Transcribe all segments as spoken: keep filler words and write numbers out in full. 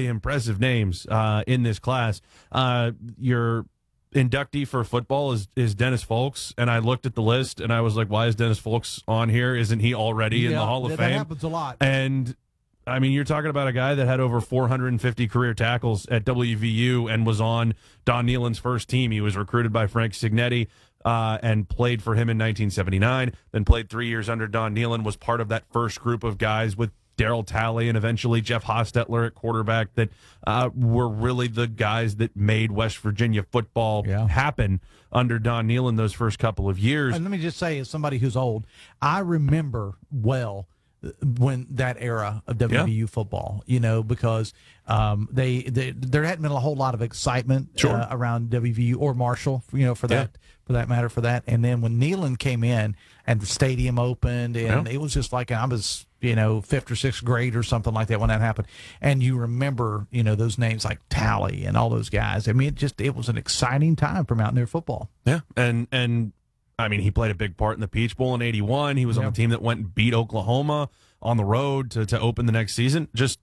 really impressive names uh, in this class. Uh, your inductee for football is, is Dennis Folks, and I looked at the list, and I was like, why is Dennis Folks on here? Isn't he already yeah, in the Hall of that, Fame? That happens a lot. And, I mean, you're talking about a guy that had over four hundred fifty career tackles at W V U and was on Don Nehlen's first team. He was recruited by Frank Signetti uh, and played for him in nineteen seventy-nine, then played three years under Don Nehlen, was part of that first group of guys with Darryl Talley and eventually Jeff Hostetler at quarterback that uh, were really the guys that made West Virginia football yeah. happen under Don Nehlen those first couple of years. And let me just say, as somebody who's old, I remember well when that era of W V U yeah. football, you know, because um, they, they there hadn't been a whole lot of excitement sure. uh, around W V U or Marshall, you know, for that yeah. for that matter, for that. And then when Nehlen came in and the stadium opened, and yeah. it was just like I was, you know, fifth or sixth grade or something like that when that happened. And you remember, you know, those names like Talley and all those guys. I mean, it just it was an exciting time for Mountaineer football. Yeah, and and. I mean, he played a big part in the Peach Bowl in eighty-one. He was yep. on the team that went and beat Oklahoma on the road to, to open the next season. Just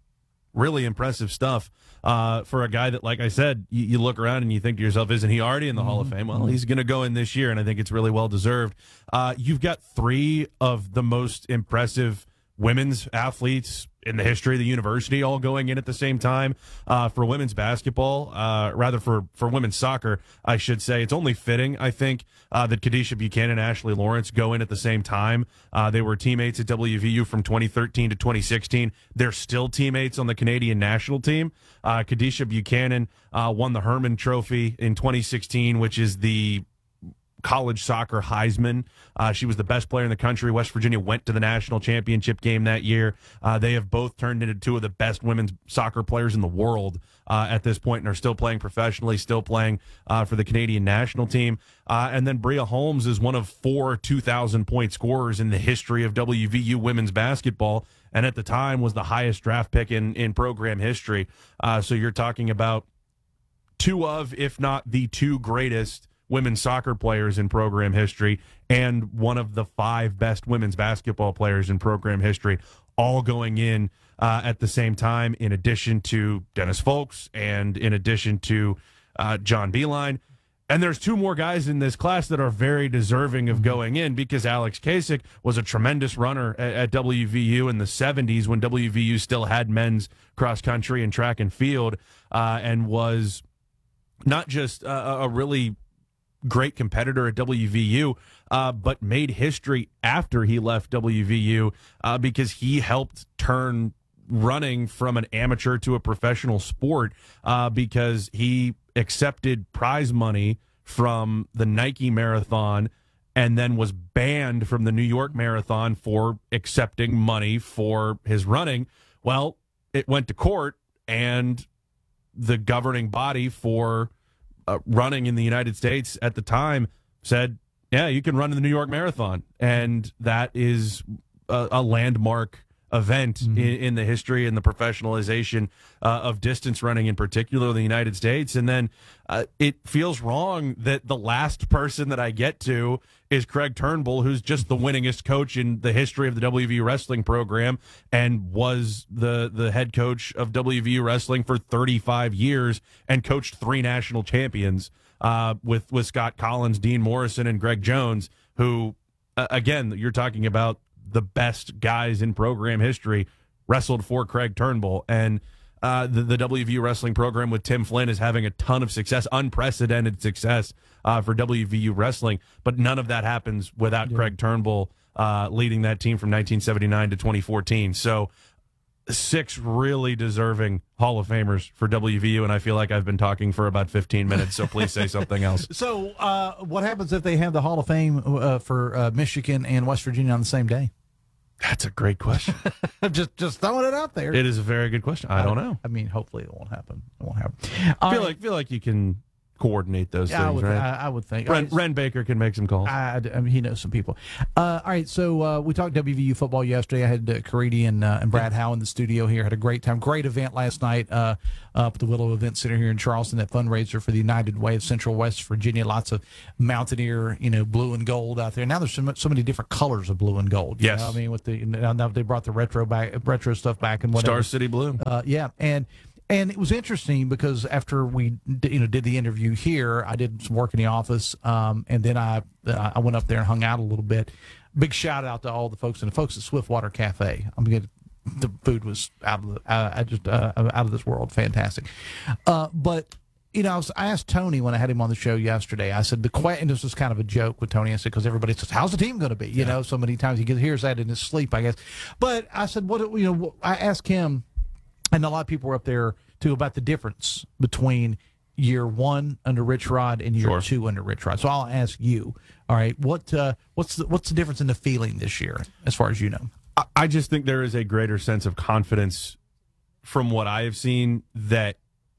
really impressive stuff uh, for a guy that, like I said, you, you look around and you think to yourself, isn't he already in the mm-hmm. Hall of Fame? Well, he's going to go in this year, and I think it's really well-deserved. Uh, you've got three of the most impressive women's athletes in the history of the university all going in at the same time uh, for women's basketball, uh, rather for, for women's soccer, I should say. It's only fitting, I think, uh, that Kadisha Buchanan and Ashley Lawrence go in at the same time. Uh, they were teammates at W V U from twenty thirteen to twenty sixteen. They're still teammates on the Canadian national team. Uh, Kadisha Buchanan uh, won the Herman Trophy in twenty sixteen, which is the college soccer Heisman. Uh, she was the best player in the country. West Virginia went to the national championship game that year. Uh, they have both turned into two of the best women's soccer players in the world uh, at this point and are still playing professionally, still playing uh, for the Canadian national team. Uh, and then Bria Holmes is one of four two thousand point scorers in the history of W V U women's basketball, and at the time was the highest draft pick in, in program history. Uh, so you're talking about two of, if not the two greatest women's soccer players in program history and one of the five best women's basketball players in program history, all going in uh, at the same time, in addition to Dennis Folks and in addition to uh, John Beilein. And there's two more guys in this class that are very deserving of going in, because Alex Kasich was a tremendous runner at, at W V U in the seventies when W V U still had men's cross country and track and field, uh, and was not just a, a really great competitor at W V U, uh, but made history after he left W V U uh, because he helped turn running from an amateur to a professional sport uh, because he accepted prize money from the Nike Marathon and then was banned from the New York Marathon for accepting money for his running. Well, it went to court, and the governing body for Uh, running in the United States at the time said, yeah, you can run in the New York Marathon. And that is a, a landmark event mm-hmm. in, in the history and the professionalization uh, of distance running, in particular in the United States. And then uh, it feels wrong that the last person that I get to is Craig Turnbull, who's just the winningest coach in the history of the W V U wrestling program and was the, the head coach of W V U wrestling for thirty-five years and coached three national champions uh, with, with Scott Collins, Dean Morrison, and Greg Jones, who, uh, again, you're talking about the best guys in program history wrestled for Craig Turnbull. And uh, the, the W V U wrestling program with Tim Flynn is having a ton of success, unprecedented success uh, for W V U wrestling. But none of that happens without yeah. Craig Turnbull uh, leading that team from nineteen seventy-nine to twenty fourteen. So six really deserving Hall of Famers for W V U, and I feel like I've been talking for about fifteen minutes, so please say something else. So uh, what happens if they have the Hall of Fame uh, for uh, Michigan and West Virginia on the same day? That's a great question. just just throwing it out there. It is a very good question. I, I don't know. I mean, hopefully it won't happen. It won't happen. I feel, like, feel like you can coordinate those yeah, things, I would, right? I, I would think. Ren, Ren Baker can make some calls. I, I mean, he knows some people. Uh, all right, so uh, we talked W V U football yesterday. I had uh, Caridi and, uh, and Brad Howe in the studio here. Had a great time. Great event last night uh, up at the Willow Event Center here in Charleston, that fundraiser for the United Way of Central West Virginia. Lots of Mountaineer, you know, blue and gold out there. Now there's so, much, so many different colors of blue and gold. You yes. know? I mean, with the now they brought the retro back, retro stuff back and whatever. Star City Blue. Uh, yeah, and And it was interesting because after we you know did the interview here, I did some work in the office, um, and then I I went up there and hung out a little bit. Big shout out to all the folks and the folks at Swiftwater Cafe. I'm gonna, the food was out of the uh, just uh, out of this world, fantastic. Uh, but you know, I, was, I asked Tony when I had him on the show yesterday. I said the que- and this was kind of a joke with Tony. I said because everybody says, "How's the team going to be?" You yeah. know, so many times he hears that in his sleep, I guess. But I said, "What you know?" I asked him. And a lot of people were up there, too, about the difference between year one under Rich Rod and year sure. two under Rich Rod. So I'll ask you, all right, what uh, what's the, what's the difference in the feeling this year, as far as you know? I just think there is a greater sense of confidence from what I have seen that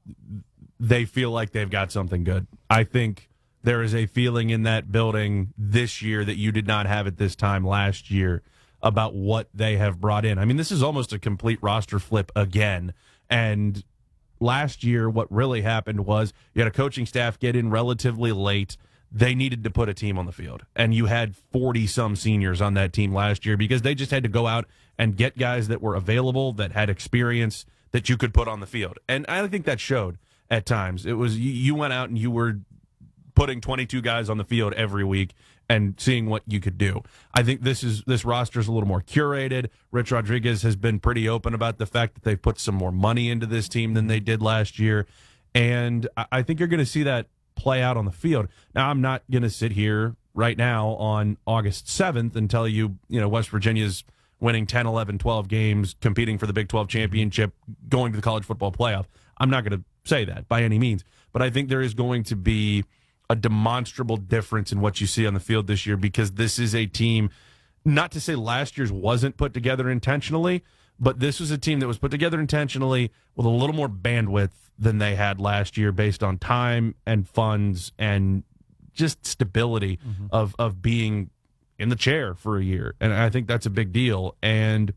they feel like they've got something good. I think there is a feeling in that building this year that you did not have at this time last year about what they have brought in. I mean, this is almost a complete roster flip again. And last year, what really happened was you had a coaching staff get in relatively late. They needed to put a team on the field. And you had forty-some seniors on that team last year because they just had to go out and get guys that were available, that had experience, that you could put on the field. And I think that showed at times. It was you went out and you were putting twenty-two guys on the field every week and seeing what you could do. I think this is this roster is a little more curated. Rich Rodriguez has been pretty open about the fact that they've put some more money into this team than they did last year. And I think you're going to see that play out on the field. Now, I'm not going to sit here right now on August seventh and tell you, you know, West Virginia's winning ten, eleven, twelve games, competing for the Big twelve championship, going to the college football playoff. I'm not going to say that by any means. But I think there is going to be a demonstrable difference in what you see on the field this year because this is a team, not to say last year's wasn't put together intentionally, but this was a team that was put together intentionally with a little more bandwidth than they had last year based on time and funds and just stability mm-hmm. of, of being in the chair for a year. And I think that's a big deal. And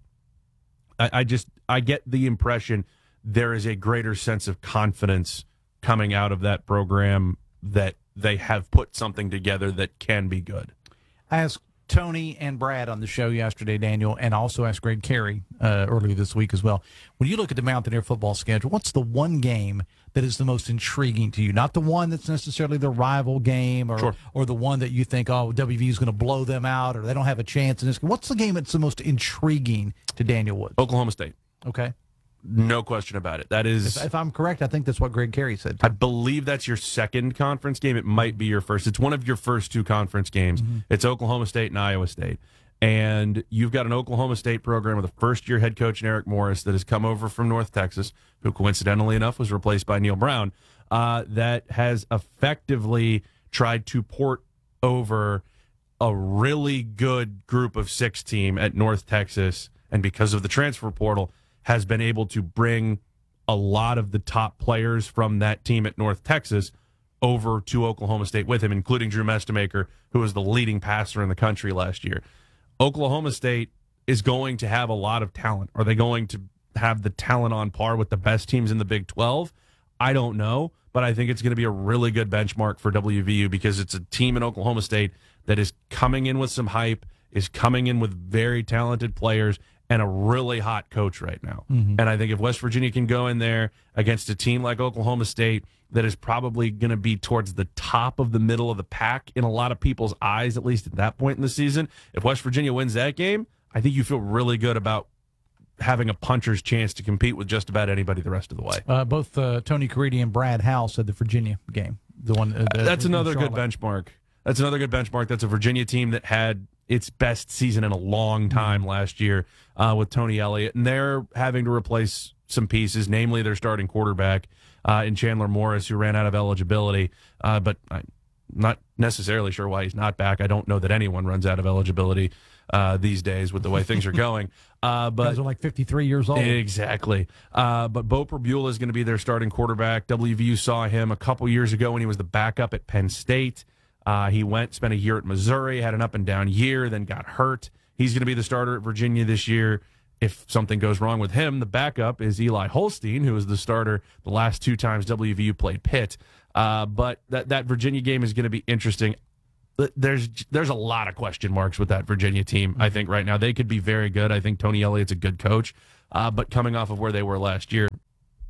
I, I just, I get the impression there is a greater sense of confidence coming out of that program that they have put something together that can be good. I asked Tony and Brad on the show yesterday, Daniel, and also asked Greg Carey uh, earlier this week as well. When you look at the Mountaineer football schedule, what's the one game that is the most intriguing to you? Not the one that's necessarily the rival game or sure. or the one that you think, oh, W V U is going to blow them out or they don't have a chance in this. What's the game that's the most intriguing to Daniel Woods? Oklahoma State. Okay. No question about it. That is, if, if I'm correct, I think that's what Greg Carey said. I believe that's your second conference game. It might be your first. It's one of your first two conference games. Mm-hmm. It's Oklahoma State and Iowa State. And you've got an Oklahoma State program with a first-year head coach in Eric Morris that has come over from North Texas, who coincidentally enough was replaced by Neil Brown, uh, that has effectively tried to port over a really good group of six team at North Texas. And because of the transfer portal, has been able to bring a lot of the top players from that team at North Texas over to Oklahoma State with him, including Drew Mestemaker, who was the leading passer in the country last year. Oklahoma State is going to have a lot of talent. Are they going to have the talent on par with the best teams in the Big twelve? I don't know, but I think it's going to be a really good benchmark for W V U because it's a team in Oklahoma State that is coming in with some hype, is coming in with very talented players, and a really hot coach right now. Mm-hmm. And I think if West Virginia can go in there against a team like Oklahoma State that is probably going to be towards the top of the middle of the pack in a lot of people's eyes, at least at that point in the season, if West Virginia wins that game, I think you feel really good about having a puncher's chance to compete with just about anybody the rest of the way. Uh, both uh, Tony Caridi and Brad Howell said the Virginia game. The one uh, the, That's another good benchmark. That's another good benchmark. That's a Virginia team that had its best season in a long time last year uh, with Tony Elliott. And they're having to replace some pieces, namely their starting quarterback uh, in Chandler Morris, who ran out of eligibility. Uh, but I'm not necessarily sure why he's not back. I don't know that anyone runs out of eligibility uh, these days with the way things are going. Uh, but guys are like fifty-three years old. Exactly. Uh, but Bo Perbula is going to be their starting quarterback. W V U saw him a couple years ago when he was the backup at Penn State. Uh, he went, spent a year at Missouri, had an up-and-down year, then got hurt. He's going to be the starter at Virginia this year. If something goes wrong with him, the backup is Eli Holstein, who was the starter the last two times W V U played Pitt. Uh, but that, that Virginia game is going to be interesting. There's there's a lot of question marks with that Virginia team, I think, right now. They could be very good. I think Tony Elliott's a good coach. Uh, but coming off of where they were last year,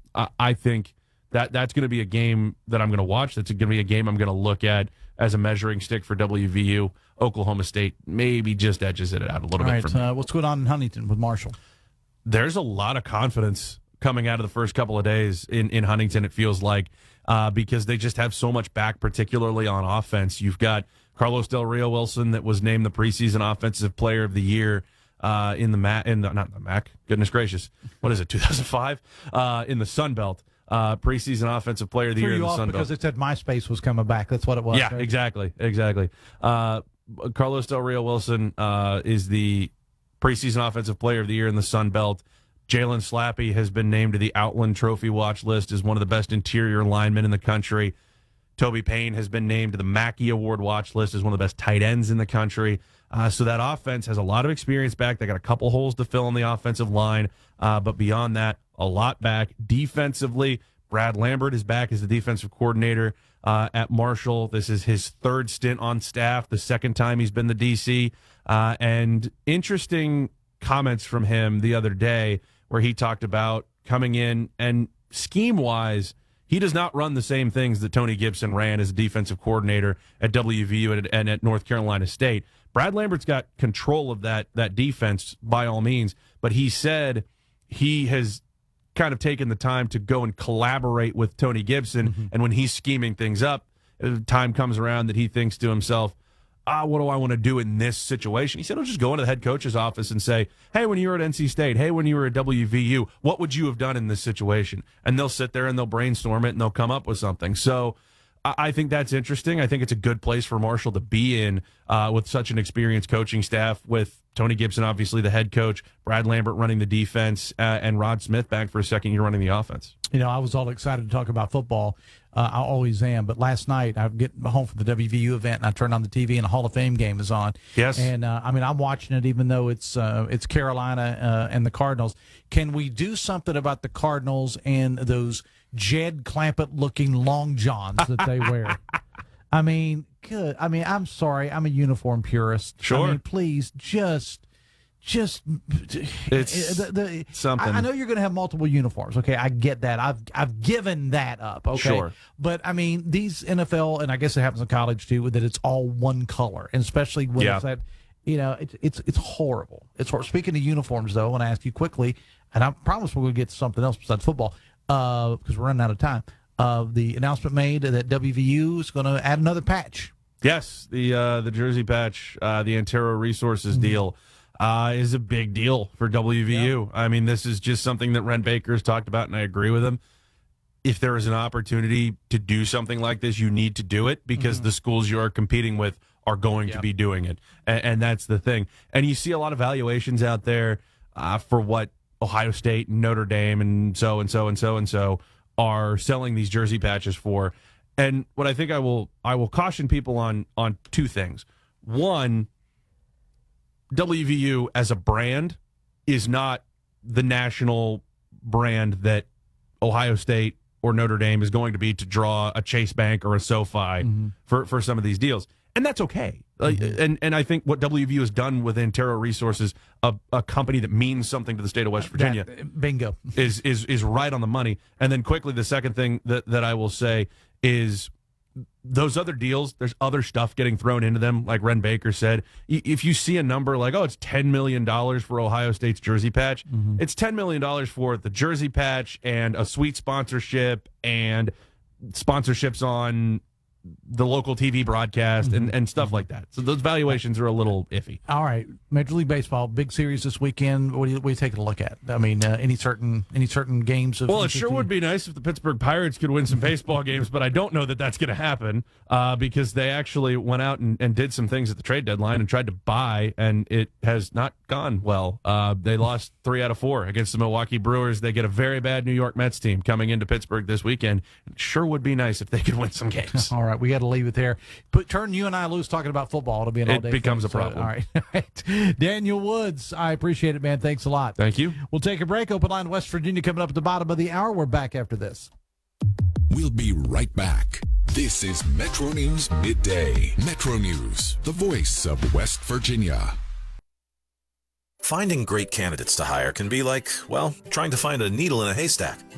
I, I think that that's going to be a game that I'm going to watch. That's going to be a game I'm going to look at as a measuring stick for W V U. Oklahoma State maybe just edges it out a little All bit right, for me. uh, what's going on in Huntington with Marshall? There's a lot of confidence coming out of the first couple of days in, in Huntington, it feels like, uh, because they just have so much back, particularly on offense. You've got Carlos Del Rio Wilson that was named the preseason Offensive Player of the Year uh, in the M A C, in the, not the M A C, goodness gracious, what is it, two thousand five? Uh, in the Sun Belt. Uh, preseason Offensive Player of the Threw Year in you the off Sun because Belt. it said MySpace was coming back. That's what it was. Yeah, right? exactly, exactly. Uh, Carlos Del Rio Wilson uh, is the preseason Offensive Player of the Year in the Sun Belt. Jalen Slappy has been named to the Outland Trophy watch list as one of the best interior linemen in the country. Toby Payne has been named to the Mackey Award watch list as one of the best tight ends in the country. Uh, so that offense has a lot of experience back. They got a couple holes to fill on the offensive line, uh, but beyond that, a lot back. Defensively, Brad Lambert is back as the defensive coordinator uh, at Marshall. This is his third stint on staff, the second time he's been the D C. Uh, and interesting comments from him the other day where he talked about coming in and scheme-wise, he does not run the same things that Tony Gibson ran as a defensive coordinator at W V U and, and at North Carolina State. Brad Lambert's got control of that that defense by all means, but he said he has kind of taken the time to go and collaborate with Tony Gibson, mm-hmm. and when he's scheming things up, time comes around that he thinks to himself, ah, what do I want to do in this situation? He said, I'll just go into the head coach's office and say, hey, when you were at N C State, hey, when you were at W V U, what would you have done in this situation? And they'll sit there and they'll brainstorm it and they'll come up with something. So I think that's interesting. I think it's a good place for Marshall to be in uh, with such an experienced coaching staff, with Tony Gibson, obviously the head coach, Brad Lambert running the defense, uh, and Rod Smith back for a second year running the offense. You know, I was all excited to talk about football. Uh, I always am. But last night, I get home from the W V U event, and I turned on the T V, and a Hall of Fame game is on. Yes. And, uh, I mean, I'm watching it even though it's uh, it's Carolina uh, and the Cardinals. Can we do something about the Cardinals and those Jed Clampett-looking long johns that they wear? I mean, good. I mean, I'm sorry. I'm a uniform purist. Sure. I mean, please, just... Just it's the, the, something. I, I know you're going to have multiple uniforms. Okay, I get that. I've I've given that up. Okay, sure. But I mean, these N F L, and I guess it happens in college too, that it's all one color, and especially when yeah. it's that, you know, it's it's it's horrible. It's horrible. Speaking of uniforms, though, I want to ask you quickly, and I promise we're going to get to something else besides football, uh, because we're running out of time. Uh, the announcement made that W V U is going to add another patch. Yes, the uh, the jersey patch, uh, the Antero Resources mm-hmm. deal. Uh, is a big deal for W V U. Yeah. I mean, this is just something that Ren Baker has talked about, and I agree with him. If there is an opportunity to do something like this, you need to do it because mm-hmm. the schools you are competing with are going yep. to be doing it. And, and that's the thing. And you see a lot of valuations out there uh, for what Ohio State and Notre Dame and so and so and so and so are selling these jersey patches for. And what I think I will I will caution people on on two things. One, W V U as a brand is not the national brand that Ohio State or Notre Dame is going to be to draw a Chase Bank or a SoFi mm-hmm. for, for some of these deals. And that's okay. Mm-hmm. Uh, and, and I think what W V U has done with Antero Resources, a, a company that means something to the state of West Virginia, that, bingo, is, is, is right on the money. And then quickly, the second thing that, that I will say is those other deals, there's other stuff getting thrown into them, like Ren Baker said. If you see a number like, oh, it's ten million dollars for Ohio State's jersey patch, mm-hmm. it's ten million dollars for the jersey patch and a suite sponsorship and sponsorships on the local T V broadcast and, and stuff like that. So those valuations are a little iffy. All right, Major League Baseball, big series this weekend. What are you, what are you taking a look at? I mean, uh, any certain any certain games? Of well, it sure would be nice if the Pittsburgh Pirates could win some baseball games, but I don't know that that's going to happen uh, because they actually went out and, and did some things at the trade deadline and tried to buy, and it has not gone well. Uh, they lost three out of four against the Milwaukee Brewers. They get a very bad New York Mets team coming into Pittsburgh this weekend. It sure would be nice if they could win some games. All right, we got to leave it there. Put turn you and I loose talking about football. It'll be an all day. It becomes thing, a problem. So, all right. All right. Daniel Woods, I appreciate it, man. Thanks a lot. Thank you. We'll take a break. Open line West Virginia coming up at the bottom of the hour. We're back after this. We'll be right back. This is Metro News Midday. Metro News, the voice of West Virginia. Finding great candidates to hire can be like, well, trying to find a needle in a haystack.